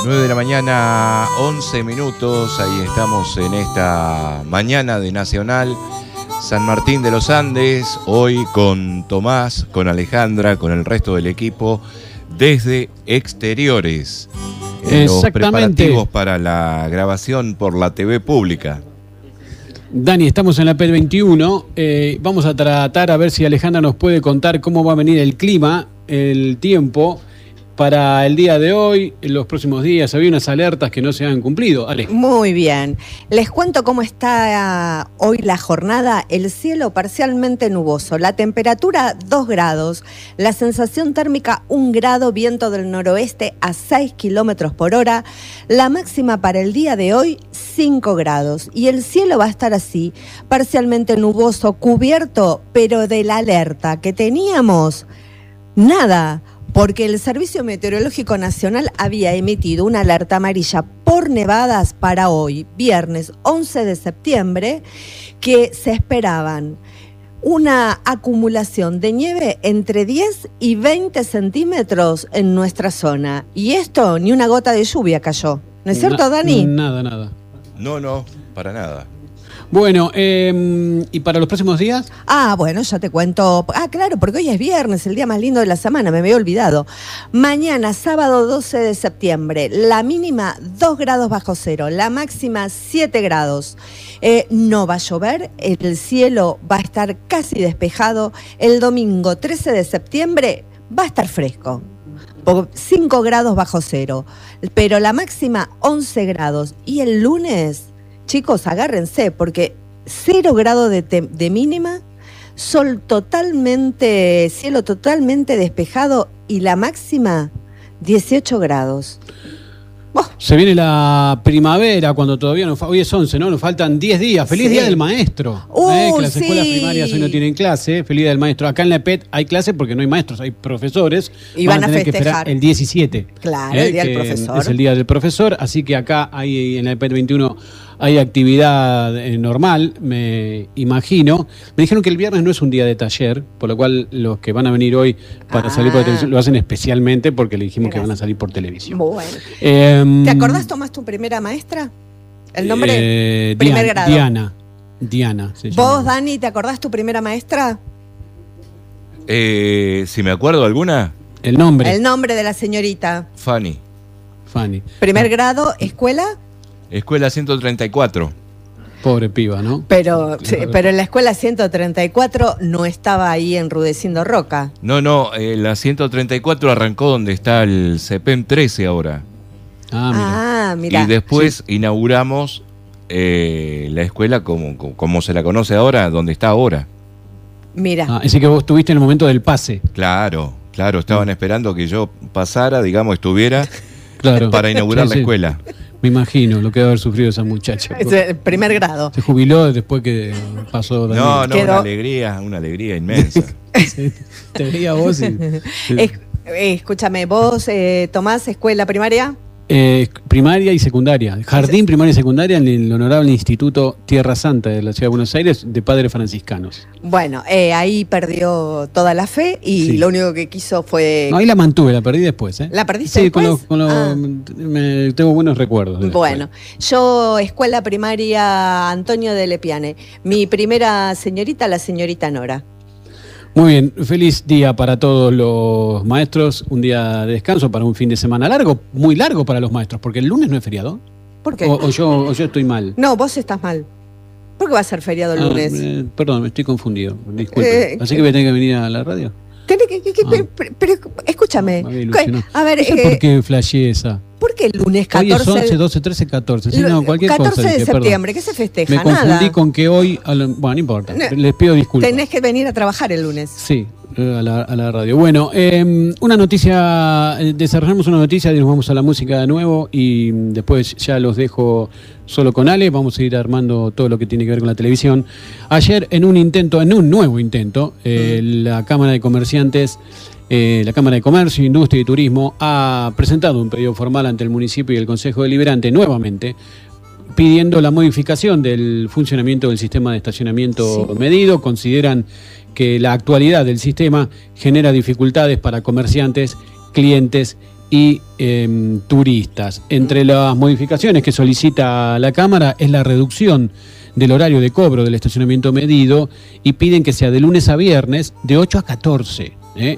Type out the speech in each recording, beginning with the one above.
9 de la mañana, 11 minutos, ahí estamos en esta mañana de Nacional San Martín de los Andes, hoy con Tomás, con Alejandra, con el resto del equipo, desde exteriores, en los preparativos para la grabación por la TV pública. Dani, estamos en la PET 21, vamos a tratar a ver si Alejandra nos puede contar cómo va a venir el clima, el tiempo, para el día de hoy, en los próximos días. Había unas alertas que no se han cumplido. Ale. Muy bien. Les cuento cómo está hoy la jornada. El cielo parcialmente nuboso. La temperatura 2 grados. La sensación térmica 1 grado. Viento del noroeste a 6 kilómetros por hora. La máxima para el día de hoy 5 grados. Y el cielo va a estar así, parcialmente nuboso, cubierto, pero de la alerta que teníamos, nada. Porque el Servicio Meteorológico Nacional había emitido una alerta amarilla por nevadas para hoy, viernes 11 de septiembre, que se esperaban una acumulación de nieve entre 10 y 20 centímetros en nuestra zona. Y esto, ni una gota de lluvia cayó. ¿No es cierto, Dani? Nada. No, para nada. Bueno, ¿y para los próximos días? Bueno, ya te cuento. Claro, porque hoy es viernes, el día más lindo de la semana, me había olvidado. Mañana, sábado 12 de septiembre, la mínima 2 grados bajo cero, la máxima 7 grados. No va a llover, el cielo va a estar casi despejado. El domingo 13 de septiembre va a estar fresco. 5 grados bajo cero, pero la máxima 11 grados. Y el lunes, chicos, agárrense, porque 0 grados de mínima, cielo totalmente despejado y la máxima 18 grados. Se viene la primavera, cuando todavía hoy es 11, ¿no? Nos faltan 10 días. ¡Feliz Día del Maestro! Que las escuelas primarias hoy no tienen clase. ¡Feliz Día del Maestro! Acá en la EPET hay clase porque no hay maestros, hay profesores. Y van a tener festejar que esperar el 17. Claro, el Día del Profesor. Es el Día del Profesor, así que acá hay en la EPET 21 hay actividad normal, me imagino. Me dijeron que el viernes no es un día de taller, por lo cual los que van a venir hoy para salir por televisión lo hacen especialmente porque le dijimos que van a salir por televisión. Bueno. ¿Te acordás, Tomás, tu primera maestra? ¿El nombre? Primer grado. Diana. ¿Vos, Dani, te acordás tu primera maestra? Si me acuerdo alguna. El nombre. El nombre de la señorita. Fanny. Primer grado, escuela. Escuela 134. Pobre piba, ¿no? Pero en la escuela 134 no estaba ahí enrudeciendo roca. No, la 134 arrancó donde está el CEPEM 13 ahora. Mira. Y después inauguramos la escuela como se la conoce ahora, donde está ahora. Mira. Así que vos estuviste en el momento del pase. Claro, estaban esperando que yo pasara, estuviera para inaugurar la escuela. Me imagino lo que debe haber sufrido esa muchacha. Primer grado. Se jubiló después que pasó. No, una alegría inmensa. Te veía vos y... Escúchame, vos, Tomás, escuela primaria. Primaria y secundaria. Jardín, primaria y secundaria en el Honorable Instituto Tierra Santa de la Ciudad de Buenos Aires, de padres franciscanos. Bueno, ahí perdió toda la fe y lo único que quiso fue... No, ahí la mantuve, la perdí después. ¿La perdiste después? Sí, tengo buenos recuerdos. Bueno, yo, escuela primaria Antonio de Lepiane. Mi primera señorita, la señorita Nora. Muy bien, feliz día para todos los maestros, un día de descanso para un fin de semana largo, muy largo para los maestros, porque el lunes no es feriado. ¿Por qué? O yo estoy mal. No, vos estás mal. ¿Por qué va a ser feriado el lunes? Perdón, me estoy confundido, disculpe. ¿Así que voy a tener que venir a la radio? Pero escúchame. A ver, no sé por qué flasheé esa. ¿Por qué el lunes 14? Hoy es 11, 12, 13, 14. Sí, no, cualquier 14 cosa. de septiembre, ¿qué se festeja? Me confundí con que hoy... Bueno, no importa. Les pido disculpas. Tenés que venir a trabajar el lunes. Sí, a la radio. Bueno, una noticia... Desarrollamos una noticia y nos vamos a la música de nuevo y después ya los dejo solo con Ale. Vamos a ir armando todo lo que tiene que ver con la televisión. Ayer, en un nuevo intento, la Cámara de Comerciantes... la Cámara de Comercio, Industria y Turismo ha presentado un pedido formal ante el municipio y el Consejo Deliberante nuevamente pidiendo la modificación del funcionamiento del sistema de estacionamiento medido. Consideran que la actualidad del sistema genera dificultades para comerciantes, clientes y turistas. Entre las modificaciones que solicita la Cámara es la reducción del horario de cobro del estacionamiento medido y piden que sea de lunes a viernes de 8 a 14.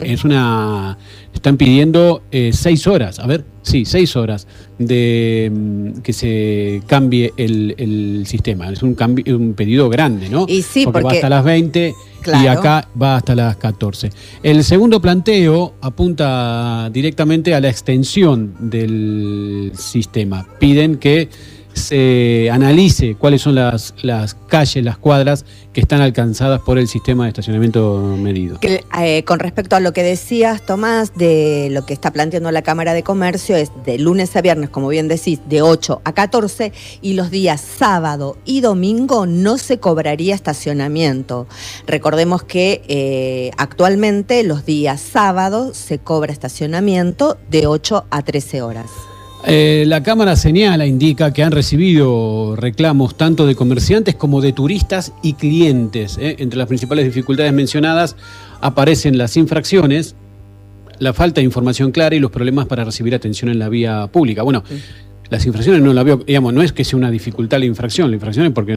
Están pidiendo 6 horas, 6 horas de que se cambie el sistema. Es un pedido grande, ¿no? Y sí, porque va hasta las 20, claro, y acá va hasta las 14. El segundo planteo apunta directamente a la extensión del sistema. Piden que se analice cuáles son las calles, las cuadras que están alcanzadas por el sistema de estacionamiento medido. Con respecto a lo que decías, Tomás, de lo que está planteando la Cámara de Comercio, es de lunes a viernes, como bien decís, de 8 a 14, y los días sábado y domingo no se cobraría estacionamiento. Recordemos que actualmente los días sábados se cobra estacionamiento de 8 a 13 horas. La Cámara indica que han recibido reclamos tanto de comerciantes como de turistas y clientes. Entre las principales dificultades mencionadas aparecen las infracciones, la falta de información clara y los problemas para recibir atención en la vía pública. Bueno, las infracciones no la veo, digamos, no es que sea una dificultad la infracción es porque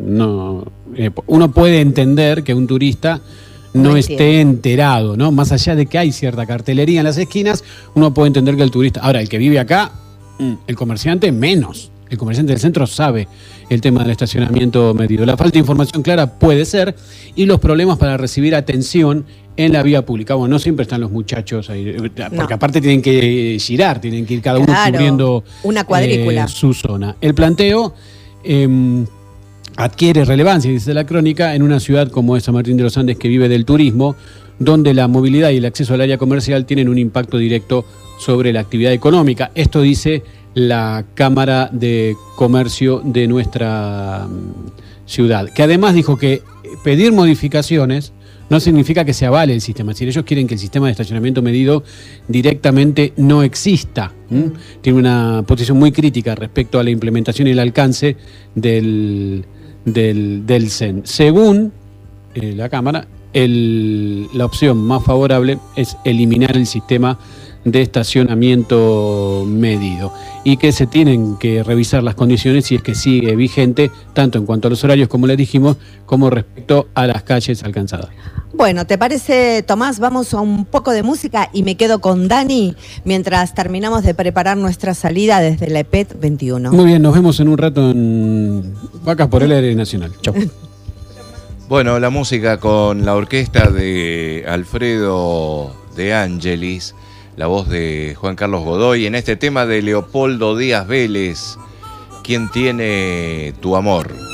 uno puede entender que un turista no esté enterado, ¿no? Más allá de que hay cierta cartelería en las esquinas, uno puede entender que el turista... Ahora, el que vive acá, el comerciante menos. El comerciante del centro sabe el tema del estacionamiento medido. La falta de información clara puede ser, y los problemas para recibir atención en la vía pública. Bueno, no siempre están los muchachos ahí, porque aparte tienen que girar, tienen que ir cada uno cubriendo una cuadrícula, su zona. El planteo adquiere relevancia, dice la crónica, en una ciudad como es San Martín de los Andes, que vive del turismo, donde la movilidad y el acceso al área comercial tienen un impacto directo sobre la actividad económica. Esto dice la Cámara de Comercio de nuestra ciudad, que además dijo que pedir modificaciones no significa que se avale el sistema. Es decir, ellos quieren que el sistema de estacionamiento medido directamente no exista. Tiene una posición muy crítica respecto a la implementación y el alcance del CEN. Según la Cámara, la opción más favorable es eliminar el sistema de estacionamiento medido, y que se tienen que revisar las condiciones si es que sigue vigente, tanto en cuanto a los horarios, como les dijimos, como respecto a las calles alcanzadas. Bueno, ¿te parece, Tomás? Vamos a un poco de música y me quedo con Dani mientras terminamos de preparar nuestra salida desde la EPET 21. Muy bien, nos vemos en un rato en Vacas por el Aire Nacional. Chau. Bueno, la música con la orquesta de Alfredo de Angelis, la voz de Juan Carlos Godoy, en este tema de Leopoldo Díaz Vélez, ¿Quién tiene tu amor?